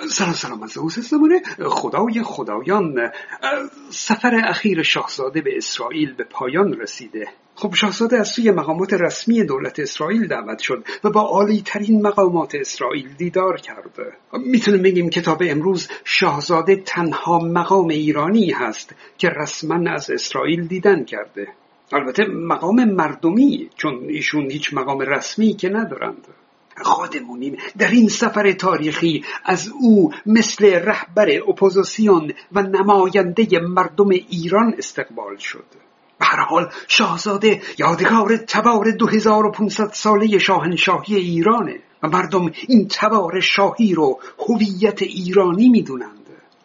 سلام از اوست زمانه خدای خدایان. سفر اخیر شاهزاده به اسرائیل به پایان رسیده. خب شاهزاده از سوی مقامات رسمی دولت اسرائیل دعوت شد و با عالی ترین مقامات اسرائیل دیدار کرده. میتونیم بگیم که تا به امروز شاهزاده تنها مقام ایرانی هست که رسما از اسرائیل دیدن کرده. البته مقام مردمی، چون ایشون هیچ مقام رسمی که ندارند. خودمونیم در این سفر تاریخی از او مثل رهبر اپوزیسیون و نماینده مردم ایران استقبال شد. به هر حال شاهزاده یادگار تبار 2500 ساله شاهنشاهی ایرانه و مردم این تبار شاهی رو هویت ایرانی میدونند.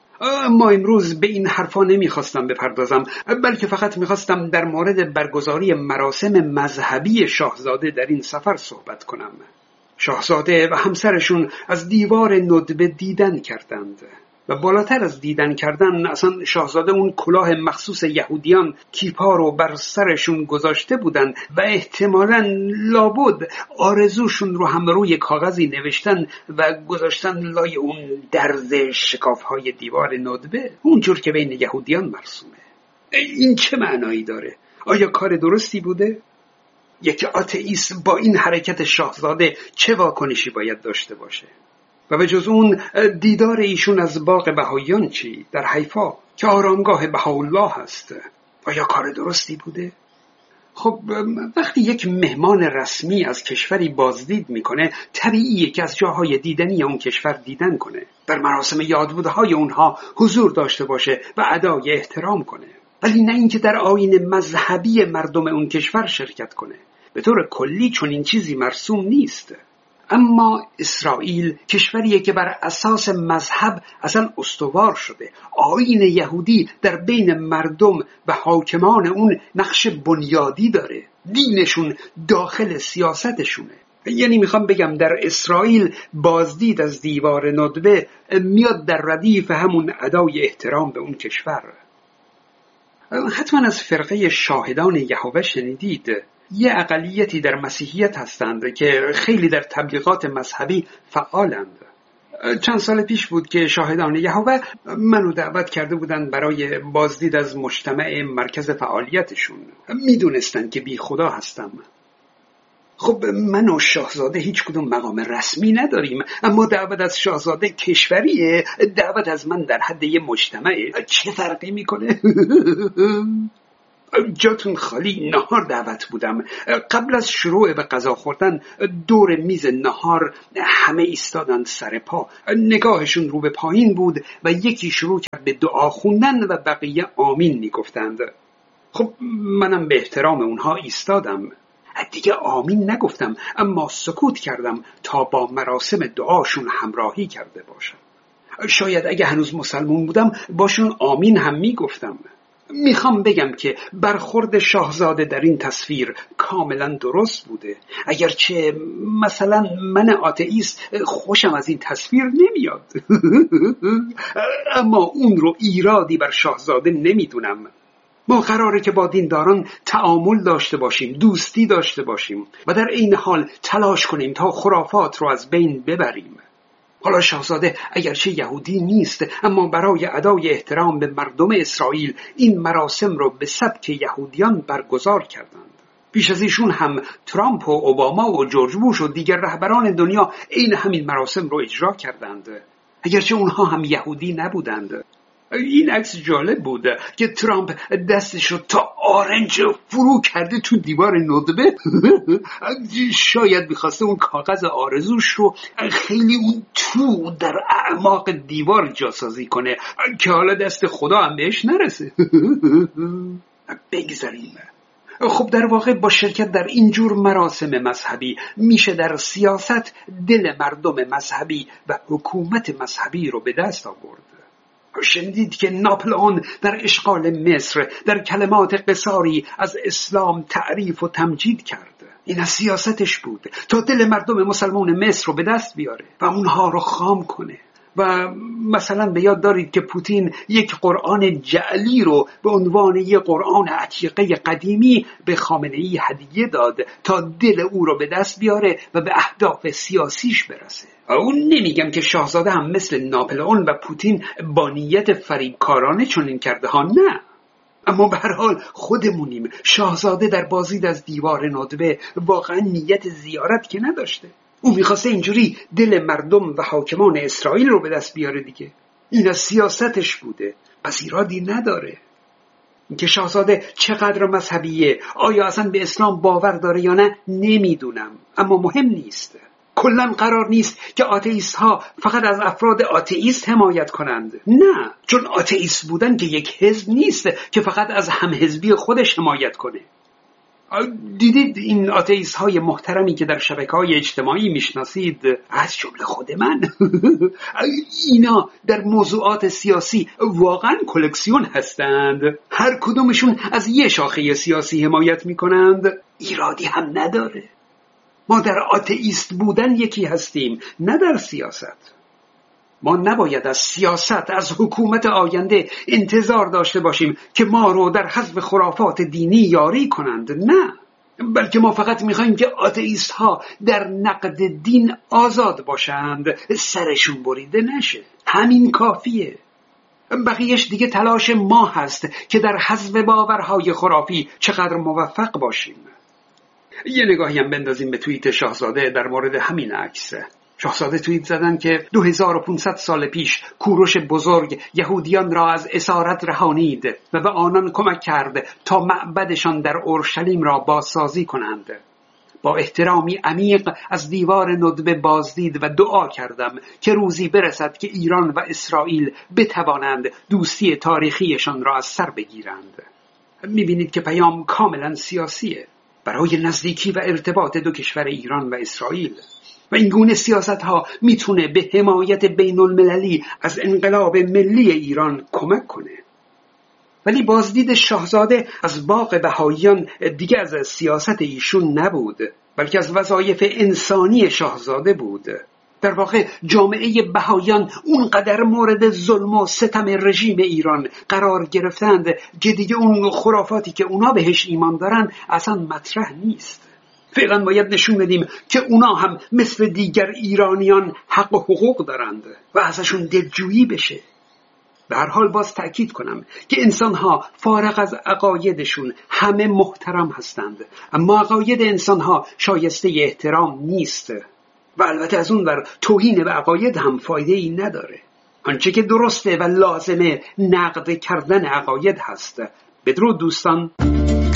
ما امروز به این حرفا نمیخواستم بپردازم، بلکه فقط میخواستم در مورد برگزاری مراسم مذهبی شاهزاده در این سفر صحبت کنم. شاهزاده و همسرشون از دیوار ندبه دیدن کردند و بالاتر از دیدن کردن اصلا شاهزاده اون کلاه مخصوص یهودیان کیپا رو بر سرشون گذاشته بودن و احتمالاً لابد آرزوشون رو هم روی کاغذی نوشتن و گذاشتن لای اون درز شکافهای دیوار ندبه، اونجور که بین یهودیان مرسومه. این چه معنایی داره؟ آیا کار درستی بوده؟ یک آتئیست با این حرکت شاهزاده چه واکنشی باید داشته باشه؟ و به جز اون دیدار ایشون از باغ بهاییان چی؟ در حیفا که آرامگاه بهاءالله هست. آیا کار درستی بوده؟ خب وقتی یک مهمان رسمی از کشوری بازدید میکنه، طبیعیه که از جاهای دیدنی اون کشور دیدن کنه، در مراسم یادبودهای اونها حضور داشته باشه و ادای احترام کنه، ولی نه اینکه در آیین مذهبی مردم اون کشور شرکت کنه. به طور کلی چون این چیزی مرسوم نیست. اما اسرائیل کشوریه که بر اساس مذهب اصلا استوار شده. آیین یهودی در بین مردم و حاکمان اون نقش بنیادی داره. دینشون داخل سیاستشونه. یعنی میخوام بگم در اسرائیل بازدید از دیوار ندبه میاد در ردیف همون ادای احترام به اون کشور. حتما از فرقه شاهدان یهوه شنیدید. یه اقلیتی در مسیحیت هستند که خیلی در تبلیغات مذهبی فعالند. چند سال پیش بود که شاهدان یهوه منو دعوت کرده بودند برای بازدید از مجتمع مرکز فعالیتشون. میدونستن که بی خدا هستم. خب من و شاهزاده هیچ کدوم مقام رسمی نداریم، اما دعوت از شاهزاده کشوریه، دعوت از من در حد یه مجتمعه. چه فرقی میکنه؟ جاتون خالی، نهار دعوت بودم. قبل از شروع به غذا خوردن دور میز نهار همه ایستادند سر پا، نگاهشون رو به پایین بود و یکی شروع کرد به دعا خوندن و بقیه آمین میگفتند. خب منم به احترام اونها ایستادم. دیگه آمین نگفتم، اما سکوت کردم تا با مراسم دعاشون همراهی کرده باشم. شاید اگه هنوز مسلمون بودم باشون آمین هم میگفتم. میخوام بگم که برخورد شاهزاده در این تصویر کاملا درست بوده، اگرچه مثلا من آتئیست خوشم از این تصویر نمیاد. اما اون رو ایرادی بر شاهزاده نمیدونم. ما قراره که با دینداران تعامل داشته باشیم، دوستی داشته باشیم و در این حال تلاش کنیم تا خرافات رو از بین ببریم. حالا شاهزاده اگرچه یهودی نیست، اما برای ادای احترام به مردم اسرائیل این مراسم رو به سبک یهودیان برگزار کردند. پیش از ایشون هم ترامپ و اوباما و جورج بوش و دیگر رهبران دنیا این همین مراسم رو اجرا کردند، اگرچه اونها هم یهودی نبودند. این عکس جالب بود که ترامپ دستشو تا آرنج فرو کرده تو دیوار ندبه. شاید میخواسته اون کاغذ آرزوش رو خیلی اون تو در اعماق دیوار جاسازی کنه که حالا دست خدا هم بهش نرسه. بگذاریم. خب در واقع با شرکت در اینجور مراسم مذهبی میشه در سیاست دل مردم مذهبی و حکومت مذهبی رو به دست آورد. شنیدید که ناپلئون در اشغال مصر در کلمات قصاری از اسلام تعریف و تمجید کرد. این از سیاستش بود تا دل مردم مسلمان مصر رو به دست بیاره و اونها رو خام کنه و مثلا به یاد دارید که پوتین یک قرآن جعلی رو به عنوان یک قرآن عتیقه قدیمی به خامنه‌ای هدیه داد تا دل او رو به دست بیاره و به اهداف سیاسیش برسه. اون نمیگم که شاهزاده هم مثل ناپلئون و پوتین با نیت فریبکارانه چنین کرده ها، نه. اما به هر حال خودمونیم. شاهزاده در بازدید از دیوار ندبه واقعا نیت زیارت که نداشته. او میخواسته اینجوری دل مردم و حاکمان اسرائیل رو به دست بیاره دیگه. این از سیاستش بوده، پس ایرادی نداره. اینکه شاهزاده چقدر مذهبیه، آیا اصلا به اسلام باور داره یا نه، نمیدونم، اما مهم نیست. کلن قرار نیست که آتئیست ها فقط از افراد آتئیست حمایت کنند. نه، چون آتئیست بودن که یک حزب نیست که فقط از همحزبی خودش حمایت کنه. دیدید این آتئیست های محترمی که در شبکه‌های اجتماعی میشناسید، از جمله خود من، اینا در موضوعات سیاسی واقعا کلکسیون هستند. هر کدومشون از یه شاخه سیاسی حمایت میکنند، ایرادی هم نداره. ما در آتئیست بودن یکی هستیم، نه در سیاست. ما نباید از سیاست، از حکومت آینده انتظار داشته باشیم که ما رو در حذف خرافات دینی یاری کنند، نه. بلکه ما فقط میخوایم که آتئیست ها در نقد دین آزاد باشند، سرشون بریده نشه. همین کافیه. بقیهش دیگه تلاش ما هست که در حذف باورهای خرافی چقدر موفق باشیم. یه نگاهی هم بندازیم به توییت شاهزاده در مورد همین عکس. شاهزاده توییت زدن که 2500 سال پیش کوروش بزرگ یهودیان را از اسارت رهانید و به آنان کمک کرد تا معبدشان در اورشلیم را بازسازی کنند. با احترامی عمیق از دیوار ندبه بازدید و دعا کردم که روزی برسد که ایران و اسرائیل بتوانند دوستی تاریخیشان را از سر بگیرند. میبینید که پیام کاملا سیاسیه، برای نزدیکی و ارتباط دو کشور ایران و اسرائیل. و این گونه سیاست ها میتونه به حمایت بین المللی از انقلاب ملی ایران کمک کنه. ولی بازدید شاهزاده از باغ بهاییان دیگه از سیاست ایشون نبود، بلکه از وظایف انسانی شاهزاده بود. در واقع جامعه بهاییان اونقدر مورد ظلم و ستم رژیم ایران قرار گرفتند که دیگه اون خرافاتی که اونا بهش ایمان دارن اصلا مطرح نیست. فعلا باید نشون بدیم که اونا هم مثل دیگر ایرانیان حق و حقوق دارند و ازشون دلجویی بشه. به هر حال باز تأکید کنم که انسانها فارغ از عقایدشون همه محترم هستند، اما عقاید انسانها شایسته احترام نیست و البته از اون ور توهین به عقاید هم فایده‌ای نداره. آنچه که درسته و لازمه نقد کردن عقاید هست. بدرود دوستان.